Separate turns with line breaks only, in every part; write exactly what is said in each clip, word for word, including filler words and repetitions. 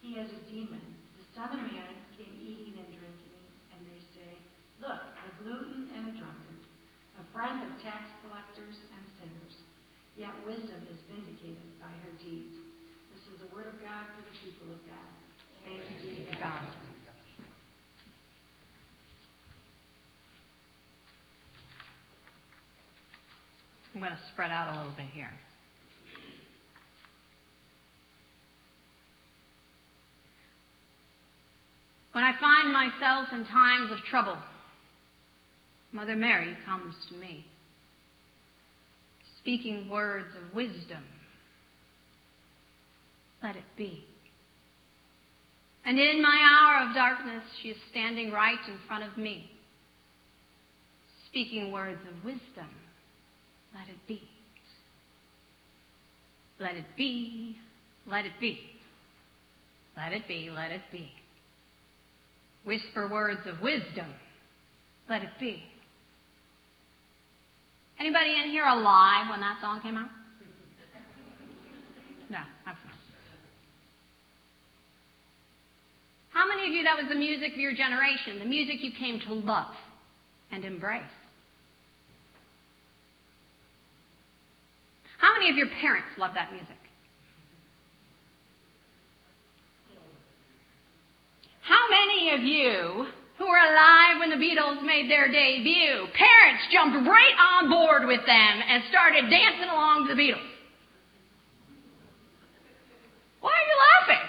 he has a demon. The Son of Man came eating and drinking, and they say, look, a glutton and a drunkard, a friend of tax collectors and sinners. Yet wisdom is vindicated by her deeds. This is the word of God for the people of God. Thanks be to God.
I'm going to spread out a little bit here. When I find myself in times of trouble, Mother Mary comes to me, speaking words of wisdom. Let it be. And in my hour of darkness, she is standing right in front of me, speaking words of wisdom. Let it be. Let it be. Let it be. Let it be. Let it be. Whisper words of wisdom. Let it be. Anybody in here alive when that song came out? No, that's not. How many of you, that was the music of your generation, the music you came to love and embrace? How many of your parents love that music? How many of you who were alive when the Beatles made their debut, parents jumped right on board with them and started dancing along to the Beatles? Why are you laughing?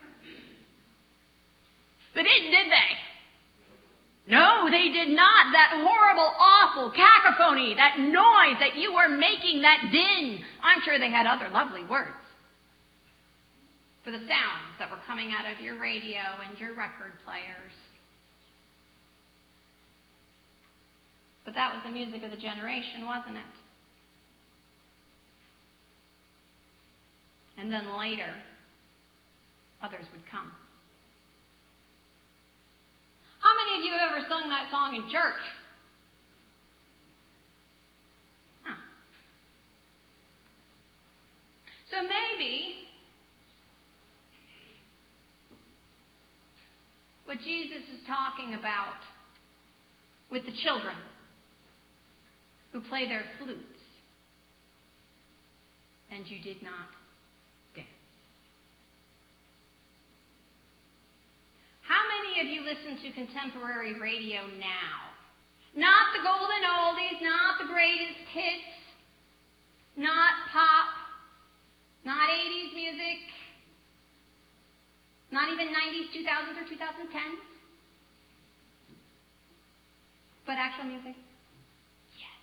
They didn't, did they? No, they did not. That horrible, awful cacophony, that noise that you were making, that din. I'm sure they had other lovely words for the sounds that were coming out of your radio and your record players. But that was the music of the generation, wasn't it? And then later, others would come. How many of you have ever sung that song in church? Huh. So maybe what Jesus is talking about with the children who play their flutes, and you did not dance. How many of you listen to contemporary radio now? Not the golden oldies, not the greatest hits, not pop, not eighties music, not even nineties, two thousands, or twenty tens, but actual music? Yes.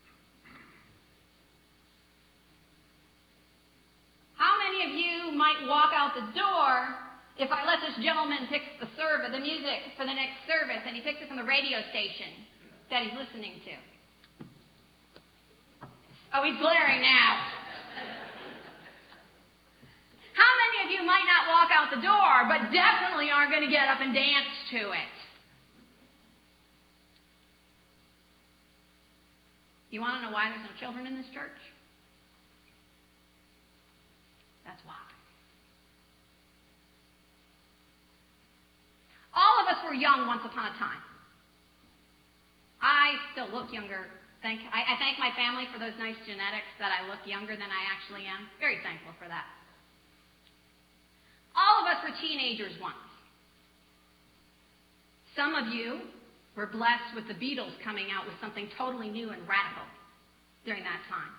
How many of you might walk out the door if I let this gentleman pick the service, the music for the next service, and he picks it from the radio station that he's listening to? Oh, he's glaring now. How many of you might not walk out the door, but definitely aren't going to get up and dance to it? You want to know why there's no children in this church? That's why. All of us were young once upon a time. I still look younger. Thank, I, I thank my family for those nice genetics that I look younger than I actually am. Very thankful for that. All of us were teenagers once. Some of you were blessed with the Beatles coming out with something totally new and radical during that time.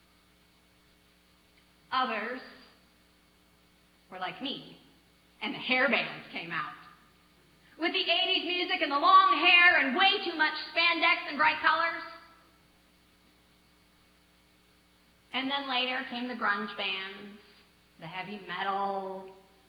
Others were like me, and the hair bands came out with the eighties music and the long hair and way too much spandex and bright colors. And then later came the grunge bands, the heavy metal.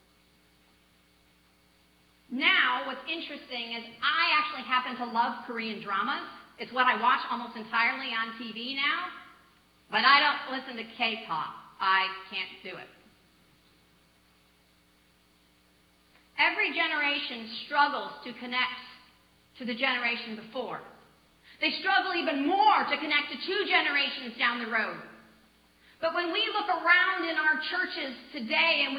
Now, what's interesting is I actually happen to love Korean dramas. It's what I watch almost entirely on T V now. But I don't listen to K-pop. I can't do it. Every generation struggles to connect to the generation before. They struggle even more to connect to two generations down the road. But when we look around in our churches today and we